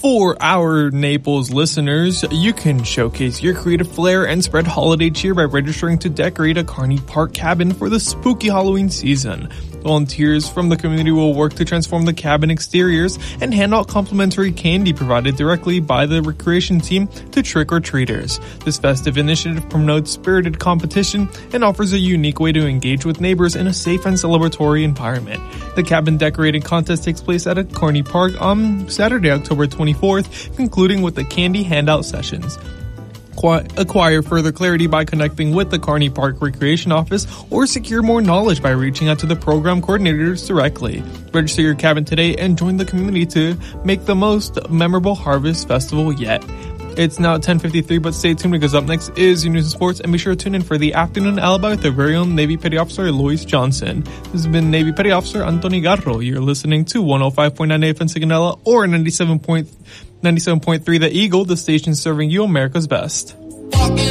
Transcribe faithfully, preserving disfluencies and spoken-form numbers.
For our Naples listeners, you can showcase your creative flair and spread holiday cheer by registering to decorate a Kearney Park cabin for the spooky Halloween season. Volunteers from the community will work to transform the cabin exteriors and hand out complimentary candy provided directly by the recreation team to trick-or-treaters. This festive initiative promotes spirited competition and offers a unique way to engage with neighbors in a safe and celebratory environment. The cabin decorating contest takes place at a Kearney Park on Saturday, October twenty-fourth, concluding with the candy handout sessions. Acquire further clarity by connecting with the Kearney Park Recreation Office or secure more knowledge by reaching out to the program coordinators directly. Register your cabin today and join the community to make the most memorable harvest festival yet. It's now ten fifty-three, but stay tuned because up next is your news and sports, and be sure to tune in for the Afternoon Alibi with our very own Navy Petty Officer Lois Johnson. This has been Navy Petty Officer Anthony Garro. You're listening to one oh five point nine F M Sigonella or ninety-seven point three The Eagle, the station serving you America's best. Walking